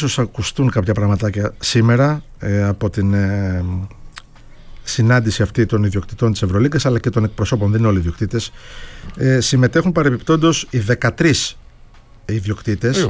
ίσως ακουστούν κάποια πραγματάκια σήμερα από την συνάντηση αυτή των ιδιοκτητών της Ευρωλίγκας, αλλά και των εκπροσώπων, δεν είναι όλοι ιδιοκτήτες. Συμμετέχουν παρεμπιπτόντως οι 13 ιδιοκτήτες,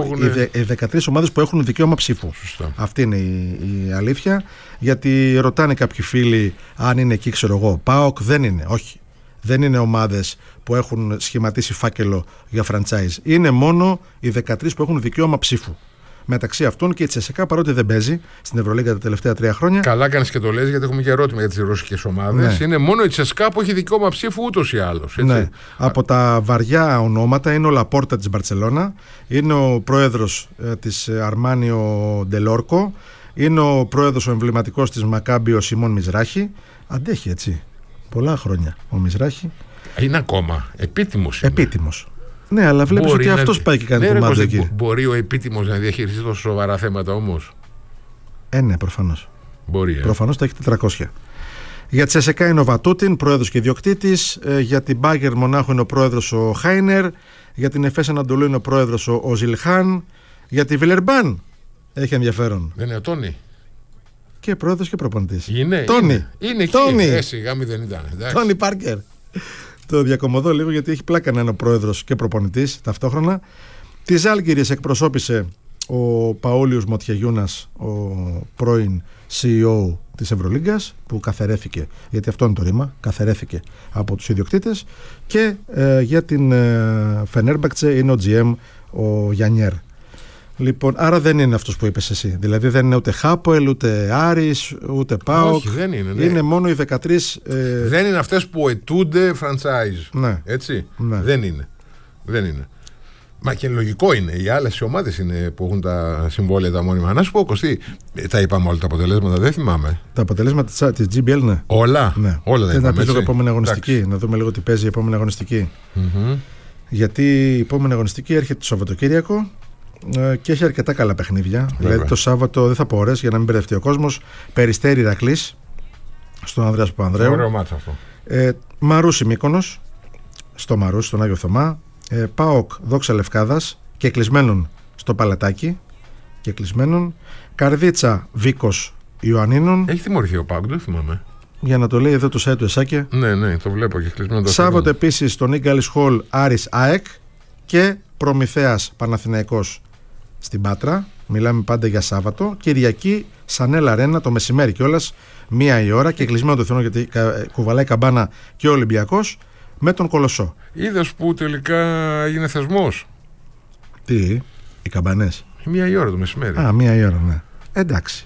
οι 13 ομάδες που έχουν δικαίωμα ψήφου. Σωστά. Αυτή είναι η αλήθεια, γιατί ρωτάνε κάποιοι φίλοι αν είναι εκεί, ξέρω εγώ, ΠΑΟΚ. Δεν είναι, όχι. Δεν είναι ομάδες που έχουν σχηματίσει φάκελο για franchise. Είναι μόνο οι 13 που έχουν δικαίωμα ψήφου. Μεταξύ αυτών και η Τσεσεκά, παρότι δεν παίζει στην Ευρωλίγκα τα τελευταία 3 χρόνια. Καλά κάνεις και το λες, γιατί έχουμε και ερώτημα για τις ρωσικές ομάδες. Ναι. Είναι μόνο η Τσεσεκά που έχει δικαίωμα ψήφου ούτως ή άλλως. Ναι. Από τα βαριά ονόματα είναι ο Λαπόρτα της Μπαρτσελώνα, είναι ο πρόεδρος της Αρμάνιο Ντελόρκο, είναι ο πρόεδρος ο εμβληματικός της Μακάμπι, ο Σιμών Μιζράχη. Αντέχει έτσι πολλά χρόνια ο Μιζράχη. Είναι ακόμα επίτιμος. Επίτιμος. Ναι, αλλά βλέπεις ότι αυτός πάει και κάνει κομμάτι εκεί. Μπορεί ο επίτιμος να διαχειριστεί τόσο σοβαρά θέματα όμως? Ναι, προφανώς. Μπορεί. Προφανώς τα έχει 400. Για τη Τσεσεκά είναι ο Βατούτιν, πρόεδρος και ιδιοκτήτης. Για την Μπάγκερ Μονάχου είναι ο πρόεδρος ο Χάινερ. Για την Εφές Ανατολού είναι ο πρόεδρος ο Ζιλχάν. Για τη Βιλερμπάν έχει ενδιαφέρον. Δεν είναι ο Τόνι? Και πρόεδρος και προπονητής. Είναι. Τόνι. Είναι εκεί. Σιγά μη δεν ήταν. Τόνι Πάρκερ. Το διακομωδώ λίγο, γιατί έχει πλάκα να είναι ο πρόεδρος και προπονητής ταυτόχρονα. Τη Ζάλγκιρις εκπροσώπησε ο Παόλιος Μοτιαγιούνας, ο πρώην CEO της Ευρωλίγκας, που καθαιρέθηκε, γιατί αυτό είναι το ρήμα, καθαιρέθηκε από τους ιδιοκτήτες. Και για την Φενέρμπακτσε είναι ο GM ο Γιανιέρ. Λοιπόν, άρα δεν είναι αυτός που είπες εσύ. Δηλαδή δεν είναι ούτε Χάποελ, ούτε Άρης, ούτε ΠΑΟΚ. Όχι, δεν είναι. Ναι. Είναι μόνο οι 13. Δεν είναι αυτές που αιτούνται franchise. Ναι. Έτσι. Ναι. Δεν είναι. Δεν είναι. Μα και λογικό είναι. Οι άλλες ομάδες είναι που έχουν τα συμβόλαια τα μόνιμα. Να σου πω, Κωστή, τα είπαμε όλα τα αποτελέσματα, δεν θυμάμαι. Τα αποτελέσματα της GBL, ναι. Όλα. Ναι. Όλα τα είπαμε. είπαμε. Να πει λίγο επόμενη αγωνιστική, να δούμε λίγο τι παίζει η επόμενη αγωνιστική. Γιατί η επόμενη αγωνιστική έρχεται το Σαββατοκύριακο. Και έχει αρκετά καλά παιχνίδια. Βέβαια. Δηλαδή το Σάββατο, δεν θα πω ώρες για να μην μπερδευτεί ο κόσμος. Περιστέρι Ηρακλής στον Ανδρέας Παπανδρέου. Ωραίο μάτς αυτό. Μαρούσι Μύκονος, στο Μαρούσι, στον Άγιο Θωμά. ΠΑΟΚ Δόξα Λευκάδας και κλεισμένον στο Παλατάκι. Και κλεισμένον. Καρδίτσα Βίκος Ιωαννίνων. Έχει τιμωρηθεί ο ΠΑΟΚ, δεν θυμάμαι. Για να το λέει εδώ το site του Εσάκε. Ναι, το βλέπω και κλεισμένο το Σάββατο επίσης στο Νίγκαλις Χολ Άρης ΑΕΚ και Προμηθέας Παναθηναϊκός στην Πάτρα. Μιλάμε πάντα για Σάββατο. Κυριακή Σανέλ Αρένα το μεσημέρι κιόλας, 1 η ώρα και κλεισμένο το θηρόν, γιατί κουβαλάει καμπάνα και ο Ολυμπιακός με τον Κολοσσό. Είδες που τελικά έγινε θεσμός? Τι, οι καμπανές? 1 η ώρα το μεσημέρι. 1 η ώρα, ναι. Εντάξει.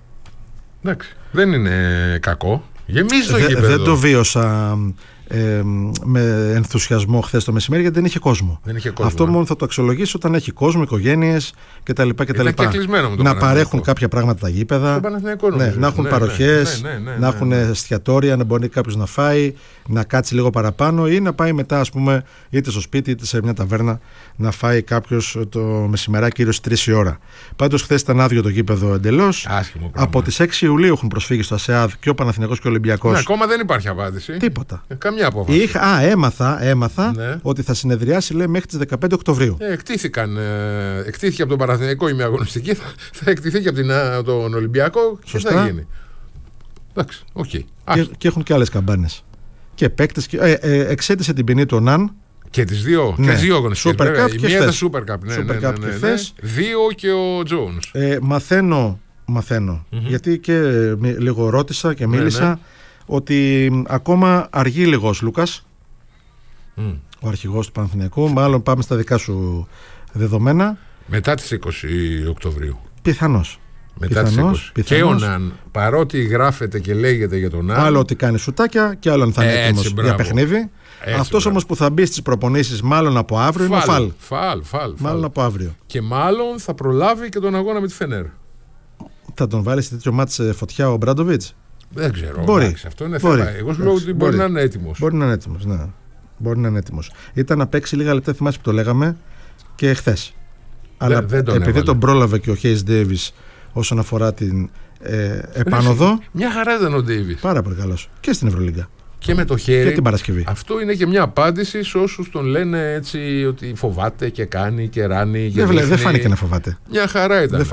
Δεν είναι κακό. Γεμίζει το γήπεδο. Δεν το βίωσα με ενθουσιασμό χθες το μεσημέρι, γιατί δεν είχε κόσμο. Αυτό μόνο θα το αξιολογήσω όταν έχει κόσμο, οικογένειες κτλ. Να παρέχουν κάποια πράγματα τα γήπεδα, να έχουν παροχές, να έχουν εστιατόρια, να μπορεί κάποιος να φάει, να κάτσει λίγο παραπάνω ή να πάει μετά, ας πούμε, είτε στο σπίτι είτε σε μια ταβέρνα να φάει κάποιος το μεσημεράκι γύρω στις 3 η ώρα. Πάντως χθες ήταν άδειο το γήπεδο εντελώς. Από τις 6 Ιουλίου έχουν προσφύγει στο ΑΣΕΑΔ και ο Παναθηναϊκός και ο Ολυμπιακός. Ακόμα δεν υπάρχει απάντηση. Τίποτα. Καμιά απόφαση. Έμαθα ότι θα συνεδριάσει, λέει, μέχρι τις 15 Οκτωβρίου. Εκτίθηκε από τον Παναθηναϊκό η μια αγωνιστική, θα εκτιθεί και από τον Ολυμπιακό. Σωστά. Και θα γίνει. Εντάξει, οκ. Και έχουν και άλλες καμπάνες. Και παίκτες. Εξέτησε την ποινή του Ναν. Και τις δύο, ναι. Και τις δύο αγωνιστικές. Super Cup και μία χθες. Super Cup. Super Cup και χθες. 2 και ο Jones. Μαθαίνω. Γιατί και λίγο ρώτησα και μίλησα ότι ακόμα αργεί λίγο ο Λούκας, ο αρχηγός του Παναθηναϊκού. Μάλλον πάμε στα δικά σου δεδομένα. Μετά τις 20 Οκτωβρίου. Πιθανώς. Μετά τις 20. Και ο Ναν, παρότι γράφεται και λέγεται για τον Ναν. Άλλο ότι κάνει σουτάκια και άλλο αν θα είναι έτοιμος για παιχνίδι. Αυτός όμως που θα μπει στις προπονήσεις μάλλον από αύριο είναι ο Φαλ. Μάλλον από αύριο. Και μάλλον θα προλάβει και τον αγώνα με τη Φενέρ. Θα τον βάλει σε τέτοιο μάτς φωτιά ο Μπράντοβιτς? Δεν ξέρω. Μπορεί. Αυτό είναι θέμα. Εγώ σου λέω ότι μπορεί να είναι έτοιμος. Μπορεί να είναι έτοιμος, ναι. Μπορεί να είναι έτοιμος. Ήταν να παίξει λίγα λεπτά, θυμάσαι που το λέγαμε και χθες. Αλλά επειδή τον πρόλαβε και ο Χέις Ντέιβις όσον αφορά την επάνωδο. Μια χαρά ήταν ο Ντέιβις. Πάρα πολύ καλός. Και στην Ευρωλίγκα. Και με το χέρι. Και την Παρασκευή. Αυτό είναι και μια απάντηση σε όσους τον λένε έτσι ότι φοβάται και κάνει και ράνει. Δεν φάνηκε να φοβάται. Μια χαρά ήταν.